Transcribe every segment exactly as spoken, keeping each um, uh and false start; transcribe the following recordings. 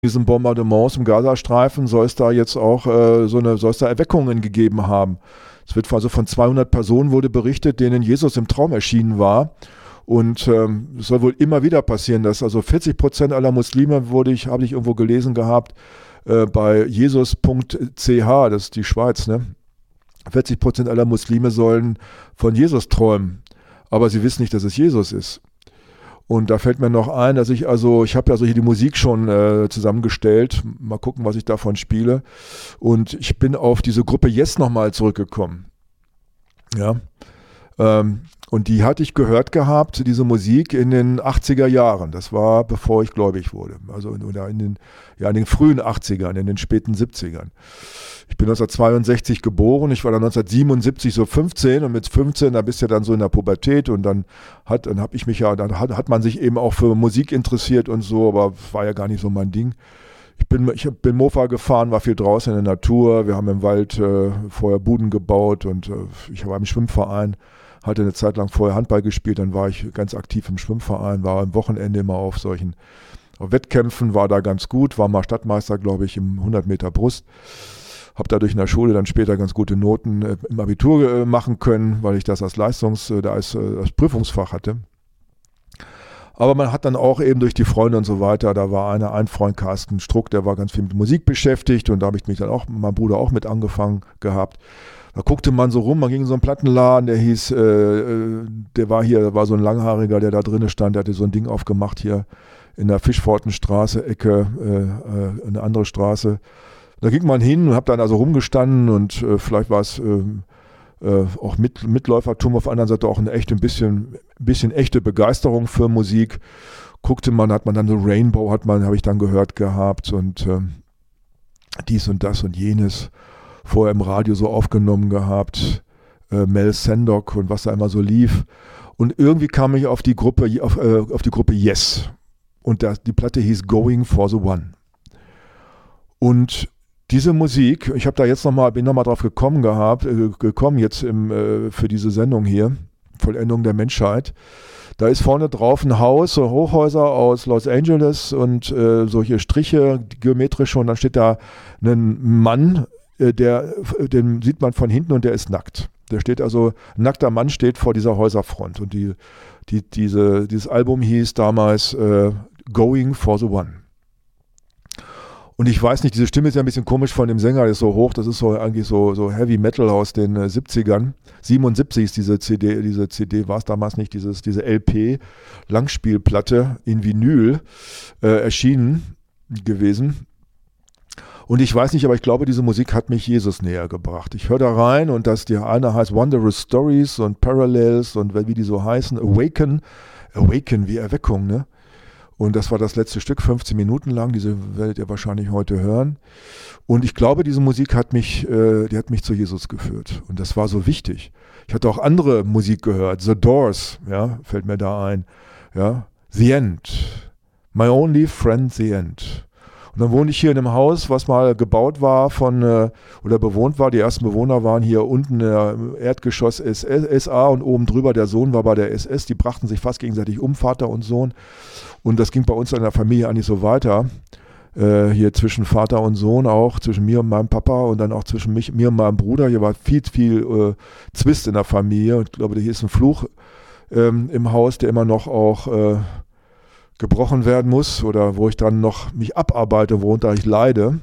diesen Bombardements im Gazastreifen soll es da jetzt auch äh, so eine, soll es da Erweckungen gegeben haben. Es wird also von zweihundert Personen wurde berichtet, denen Jesus im Traum erschienen war. Und ähm, es soll wohl immer wieder passieren, dass also vierzig Prozent aller Muslime, wurde ich, habe ich irgendwo gelesen gehabt, äh, bei jesus punkt c h, das ist die Schweiz, ne? vierzig Prozent aller Muslime sollen von Jesus träumen, aber sie wissen nicht, dass es Jesus ist. Und da fällt mir noch ein, dass ich also, ich habe also hier die Musik schon äh, zusammengestellt, mal gucken, was ich davon spiele. Und ich bin auf diese Gruppe Yes nochmal zurückgekommen. Ja, ähm, und die hatte ich gehört gehabt, diese Musik in den achtziger Jahren. Das war, bevor ich gläubig wurde. Also oder in den, ja, in den frühen achtzigern, in den späten siebzigern. Ich bin neunzehnhundertzweiundsechzig geboren, ich war dann neunzehnhundertsiebenundsiebzig so fünfzehn und mit fünfzehn, da bist du ja dann so in der Pubertät und dann hat, dann habe ich mich ja, dann hat, hat man sich eben auch für Musik interessiert und so, aber war ja gar nicht so mein Ding. Ich bin, ich bin Mofa gefahren, war viel draußen in der Natur, wir haben im Wald äh, vorher Buden gebaut und äh, ich war im Schwimmverein, hatte eine Zeit lang vorher Handball gespielt, dann war ich ganz aktiv im Schwimmverein, war am Wochenende immer auf solchen auf Wettkämpfen, war da ganz gut, war mal Stadtmeister, glaube ich, im hundert Meter Brust. Habe dadurch in der Schule dann später ganz gute Noten äh, im Abitur äh, machen können, weil ich das als Leistungs-, äh, als, äh, als Prüfungsfach hatte. Aber man hat dann auch eben durch die Freunde und so weiter, da war einer, ein Freund, Carsten Struck, der war ganz viel mit Musik beschäftigt und da habe ich mich dann auch, mein Bruder auch mit angefangen gehabt. Da guckte man so rum, man ging in so einen Plattenladen, der hieß, äh, der war hier, da war so ein Langhaariger, der da drinnen stand, der hatte so ein Ding aufgemacht hier in der Fischfortenstraße, Ecke, äh, äh, eine andere Straße. Da ging man hin und habe dann also rumgestanden und äh, vielleicht war es äh, äh, auch mit, Mitläufertum, auf der anderen Seite auch eine echte, ein bisschen, ein bisschen echte Begeisterung für Musik. Guckte man, hat man dann so Rainbow, hat man, habe ich dann gehört gehabt und äh, dies und das und jenes vorher im Radio so aufgenommen gehabt, äh, Mel Sandock und was da immer so lief. Und irgendwie kam ich auf die Gruppe, auf, äh, auf die Gruppe Yes. Und das, die Platte hieß Going for the One. Und diese Musik, ich habe da jetzt nochmal, bin nochmal drauf gekommen gehabt, äh, gekommen jetzt im, äh, für diese Sendung hier, Vollendung der Menschheit. Da ist vorne drauf ein Haus, so Hochhäuser aus Los Angeles und äh, solche Striche, geometrische, und dann steht da ein Mann, äh, der, den sieht man von hinten und der ist nackt. Der steht also, ein nackter Mann steht vor dieser Häuserfront und die, die, diese, dieses Album hieß damals äh, Going for the One. Und ich weiß nicht, diese Stimme ist ja ein bisschen komisch von dem Sänger, der ist so hoch, das ist so eigentlich so, so Heavy Metal aus den äh, siebzigern. siebenundsiebzig ist diese C D, diese C D war es damals nicht, dieses, diese L P, Langspielplatte in Vinyl äh, erschienen gewesen. Und ich weiß nicht, aber ich glaube, diese Musik hat mich Jesus näher gebracht. Ich höre da rein und das, die eine heißt Wondrous Stories und Parallels und wie die so heißen, Awaken, Awaken wie Erweckung, ne? Und das war das letzte Stück, fünfzehn Minuten lang, diese werdet ihr wahrscheinlich heute hören. Und ich glaube, diese Musik hat mich, äh, die hat mich zu Jesus geführt. Und das war so wichtig. Ich hatte auch andere Musik gehört, The Doors, ja, fällt mir da ein. Ja, The End, My Only Friend, The End. Und dann wohne ich hier in einem Haus, was mal gebaut war von, äh, oder bewohnt war. Die ersten Bewohner waren hier unten im Erdgeschoss S A und oben drüber der Sohn war bei der S S. Die brachten sich fast gegenseitig um, Vater und Sohn. Und das ging bei uns in der Familie eigentlich so weiter. Äh, hier zwischen Vater und Sohn auch, zwischen mir und meinem Papa und dann auch zwischen mich, mir und meinem Bruder. Hier war viel, viel äh, Zwist in der Familie. Und ich glaube, hier ist ein Fluch ähm, im Haus, der immer noch auch äh, gebrochen werden muss oder wo ich dann noch mich abarbeite, worunter ich leide.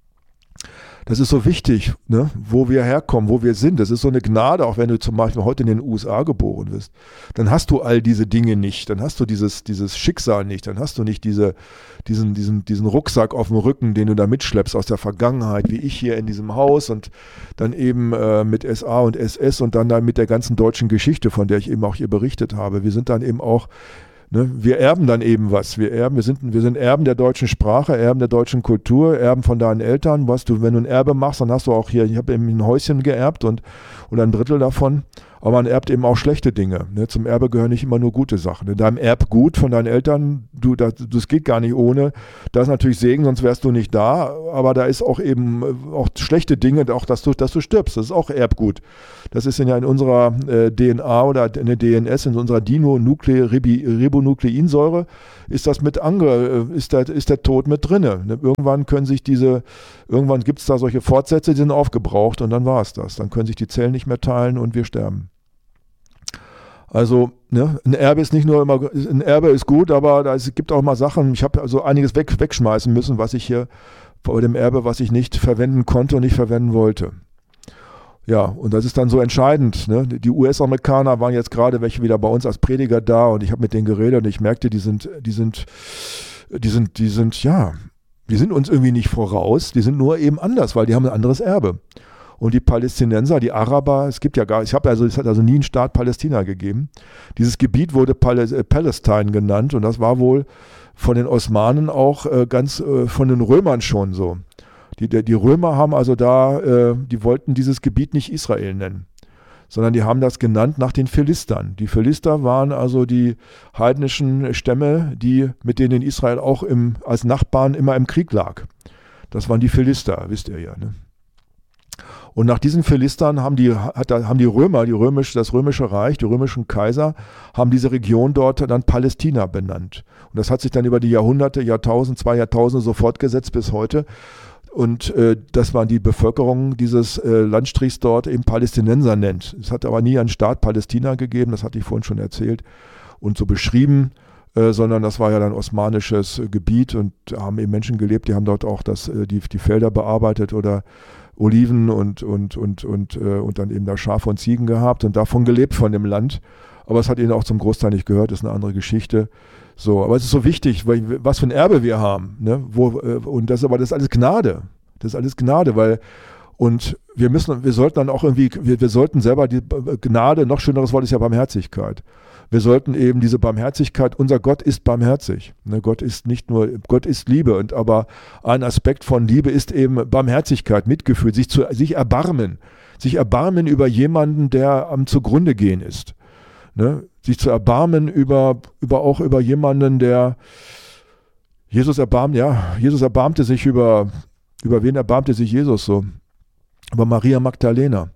Das ist so wichtig, ne? Wo wir herkommen, wo wir sind. Das ist so eine Gnade, auch wenn du zum Beispiel heute in den U S A geboren bist. Dann hast du all diese Dinge nicht. Dann hast du dieses, dieses Schicksal nicht. Dann hast du nicht diese, diesen, diesen, diesen Rucksack auf dem Rücken, den du da mitschleppst aus der Vergangenheit, wie ich hier in diesem Haus und dann eben äh, mit S A und S S und dann, dann mit der ganzen deutschen Geschichte, von der ich eben auch hier berichtet habe. Wir sind dann eben auch Ne, wir erben dann eben was. Wir erben, wir sind, wir sind Erben der deutschen Sprache, Erben der deutschen Kultur, Erben von deinen Eltern. Was du, wenn du ein Erbe machst, dann hast du auch hier, ich habe eben ein Häuschen geerbt und oder ein Drittel davon. Aber man erbt eben auch schlechte Dinge. Ne? Zum Erbe gehören nicht immer nur gute Sachen. In deinem Erbgut von deinen Eltern, du, das, das geht gar nicht ohne. Da ist natürlich Segen, sonst wärst du nicht da. Aber da ist auch eben auch schlechte Dinge, auch dass du, dass du stirbst. Das ist auch Erbgut. Das ist ja in unserer äh, D N A oder in der D N S, in unserer Dino-Ribonukleinsäure, ist das mit ange, ist der, ist der Tod mit drinne. Ne? Irgendwann können sich diese, irgendwann gibt es da solche Fortsätze, die sind aufgebraucht und dann war es das. Dann können sich die Zellen nicht mehr teilen und wir sterben. Also ne, ein Erbe ist nicht nur immer, ein Erbe ist gut, aber da, es gibt auch mal Sachen, ich habe also einiges weg, wegschmeißen müssen, was ich hier bei dem Erbe, was ich nicht verwenden konnte und nicht verwenden wollte. Ja, und das ist dann so entscheidend. Ne? Die U S-Amerikaner waren jetzt gerade welche wieder bei uns als Prediger da und ich habe mit denen geredet und ich merkte, die sind, die sind, die sind, die sind, ja, die sind uns irgendwie nicht voraus, die sind nur eben anders, weil die haben ein anderes Erbe. Und die Palästinenser, die Araber, es gibt ja gar, ich habe also, es hat also nie einen Staat Palästina gegeben. Dieses Gebiet wurde Paläs- Palestine genannt und das war wohl von den Osmanen auch äh, ganz äh, von den Römern schon so. Die, die Römer haben also da, äh, die wollten dieses Gebiet nicht Israel nennen, sondern die haben das genannt nach den Philistern. Die Philister waren also die heidnischen Stämme, die, mit denen Israel auch im, als Nachbarn immer im Krieg lag. Das waren die Philister, wisst ihr ja, ne? Und nach diesen Philistern haben die, hat, haben die Römer, die römisch, das römische Reich, die römischen Kaiser, haben diese Region dort dann Palästina benannt. Und das hat sich dann über die Jahrhunderte, Jahrtausend, zwei Jahrtausende so fortgesetzt bis heute. Und äh, das war die Bevölkerung dieses äh, Landstrichs dort eben Palästinenser nennt. Es hat aber nie einen Staat Palästina gegeben, das hatte ich vorhin schon erzählt und so beschrieben, äh, sondern das war ja dann osmanisches äh, Gebiet und da haben eben Menschen gelebt, die haben dort auch das, äh, die, die Felder bearbeitet oder Oliven und, und, und, und, äh, und dann eben da Schafe und Ziegen gehabt und davon gelebt von dem Land. Aber es hat ihnen auch zum Großteil nicht gehört, das ist eine andere Geschichte. So, aber es ist so wichtig, weil, was für ein Erbe wir haben. Ne? Wo, äh, und das, aber das ist alles Gnade. Das ist alles Gnade, weil und wir müssen, wir sollten dann auch irgendwie, wir, wir sollten selber die Gnade, noch schöneres Wort ist ja Barmherzigkeit. Wir sollten eben diese Barmherzigkeit, unser Gott ist barmherzig. Ne, Gott ist nicht nur, Gott ist Liebe, und aber ein Aspekt von Liebe ist eben Barmherzigkeit, Mitgefühl, sich, zu, sich erbarmen. Sich erbarmen über jemanden, der am zugrunde gehen ist. Ne, sich zu erbarmen über, über auch über jemanden, der Jesus erbarmt, ja, Jesus erbarmte sich über, über wen erbarmte sich Jesus so? Über Maria Magdalena,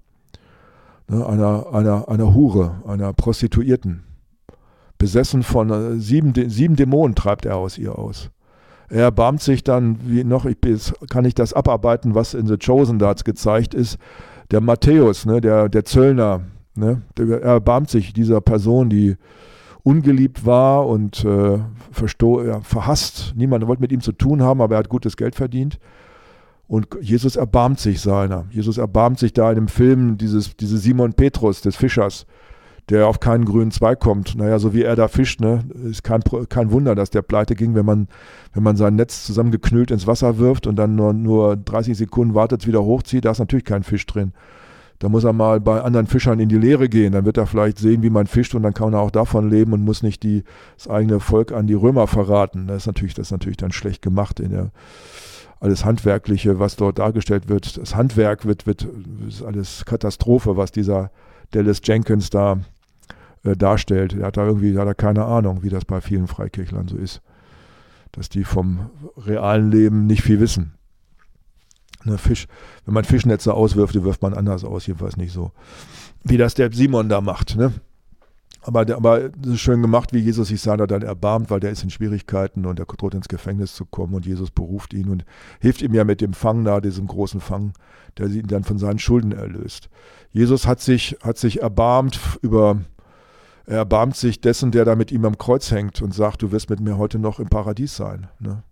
ne, einer, einer, einer Hure, einer Prostituierten. Besessen von äh, sieben, sieben Dämonen treibt er aus ihr aus. Er erbarmt sich dann, wie noch, ich, kann ich das abarbeiten, was in The Chosen da gezeigt ist, der Matthäus, ne, der, der Zöllner, ne, der, er erbarmt sich dieser Person, die ungeliebt war und äh, versto- ja, verhasst. Niemand wollte mit ihm zu tun haben, aber er hat gutes Geld verdient. Und Jesus erbarmt sich seiner. Jesus erbarmt sich da in dem Film dieses, dieses Simon Petrus, des Fischers, der auf keinen grünen Zweig kommt. Naja, so wie er da fischt, ne, ist kein, kein Wunder, dass der pleite ging, wenn man, wenn man sein Netz zusammengeknüllt ins Wasser wirft und dann nur, nur dreißig Sekunden wartet, wieder hochzieht, da ist natürlich kein Fisch drin. Da muss er mal bei anderen Fischern in die Lehre gehen, dann wird er vielleicht sehen, wie man fischt, und dann kann er auch davon leben und muss nicht die, das eigene Volk an die Römer verraten. Das ist natürlich, das ist natürlich dann schlecht gemacht in der alles Handwerkliche, was dort dargestellt wird. Das Handwerk wird, wird ist alles Katastrophe, was dieser Dallas Jenkins da äh, darstellt. Er hat da irgendwie, hat er keine Ahnung, wie das bei vielen Freikirchlern so ist. Dass die vom realen Leben nicht viel wissen. Ne, Fisch, wenn man Fischnetze auswirft, die wirft man anders aus, jedenfalls nicht so. Wie das der Simon da macht, ne? Aber, der, aber das ist schön gemacht, wie Jesus sich seiner dann erbarmt, weil der ist in Schwierigkeiten und er droht ins Gefängnis zu kommen, und Jesus beruft ihn und hilft ihm ja mit dem Fang da, diesem großen Fang, der ihn dann von seinen Schulden erlöst. Jesus hat sich, hat sich erbarmt über, er erbarmt sich dessen, der da mit ihm am Kreuz hängt und sagt, du wirst mit mir heute noch im Paradies sein. Ne?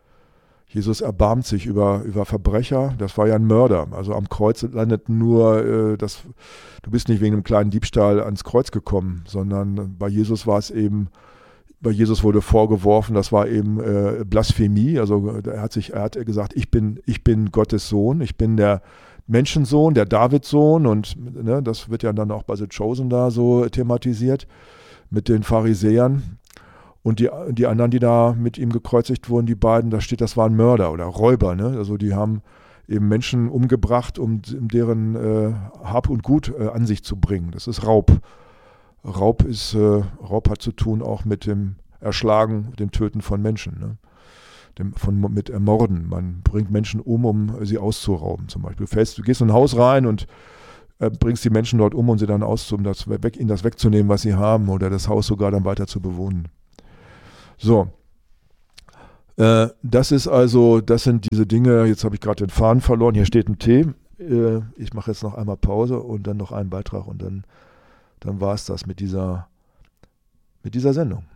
Jesus erbarmt sich über, über Verbrecher, das war ja ein Mörder. Also am Kreuz landet nur, äh, das, du bist nicht wegen einem kleinen Diebstahl ans Kreuz gekommen, sondern bei Jesus war es eben, bei Jesus wurde vorgeworfen, das war eben äh, Blasphemie. Also er hat sich, er hat gesagt, ich bin, ich bin Gottes Sohn, ich bin der Menschensohn, der Davidssohn, und ne, das wird ja dann auch bei The Chosen da so thematisiert mit den Pharisäern. Und die, die anderen, die da mit ihm gekreuzigt wurden, die beiden, da steht, das waren Mörder oder Räuber. Ne? Also die haben eben Menschen umgebracht, um, um deren äh, Hab und Gut äh, an sich zu bringen. Das ist Raub. Raub ist, äh, Raub hat zu tun auch mit dem Erschlagen, dem Töten von Menschen, ne? Dem, von, mit Ermorden. Man bringt Menschen um, um sie auszurauben zum Beispiel. Du, fällst, du gehst in ein Haus rein und äh, bringst die Menschen dort um, um sie dann auszu, um das weg, ihnen das wegzunehmen, was sie haben, oder das Haus sogar dann weiter zu bewohnen. So. Äh, das ist also, das sind diese Dinge, jetzt habe ich gerade den Faden verloren, hier steht ein T. Äh, ich mache jetzt noch einmal Pause und dann noch einen Beitrag und dann, dann war es das mit dieser, mit dieser Sendung.